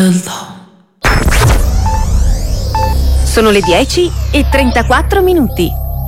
Sono le 10:34.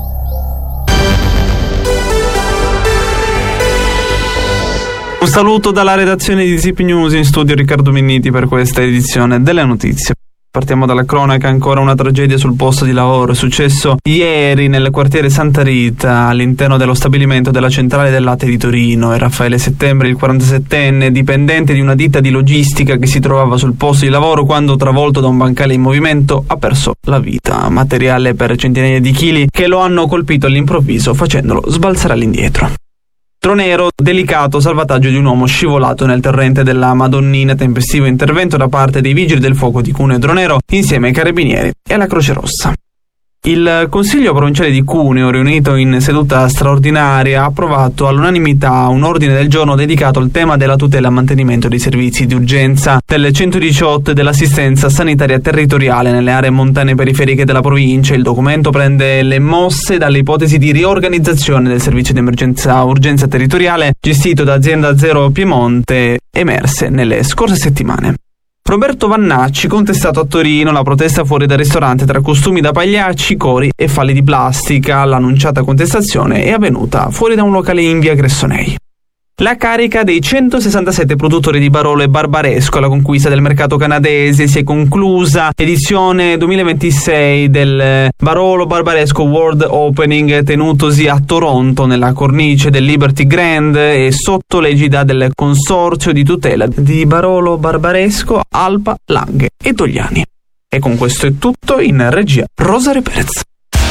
Un saluto dalla redazione di Zip News, in studio Riccardo Minniti per questa edizione delle notizie. Partiamo dalla cronaca, ancora una tragedia sul posto di lavoro. È successo ieri nel quartiere Santa Rita, all'interno dello stabilimento della centrale del latte di Torino. È Raffaele Settembre, il 47enne, dipendente di una ditta di logistica che si trovava sul posto di lavoro quando, travolto da un bancale in movimento, ha perso la vita. Materiale per centinaia di chili che lo hanno colpito all'improvviso, facendolo sbalzare all'indietro. Tronero, delicato salvataggio di un uomo scivolato nel torrente della Madonnina, tempestivo intervento da parte dei vigili del fuoco di Cuneo e Tronero insieme ai carabinieri e alla Croce Rossa. Il Consiglio provinciale di Cuneo, riunito in seduta straordinaria, ha approvato all'unanimità un ordine del giorno dedicato al tema della tutela e mantenimento dei servizi di urgenza del 118 e dell'assistenza sanitaria territoriale nelle aree montane periferiche della provincia. Il documento prende le mosse dalle ipotesi di riorganizzazione del servizio di urgenza territoriale gestito da Azienda Zero Piemonte emerse nelle scorse settimane. Roberto Vannacci, contestato a Torino, la protesta fuori dal ristorante tra costumi da pagliacci, cori e falli di plastica. L'annunciata contestazione è avvenuta fuori da un locale in via Gressonei. La carica dei 167 produttori di Barolo e Barbaresco alla conquista del mercato canadese si è conclusa. Edizione 2026 del Barolo Barbaresco World Opening tenutosi a Toronto nella cornice del Liberty Grand e sotto l'egida del Consorzio di tutela di Barolo Barbaresco, Alpa, Langhe e Togliani. E con questo è tutto. In regia Rosario Perez.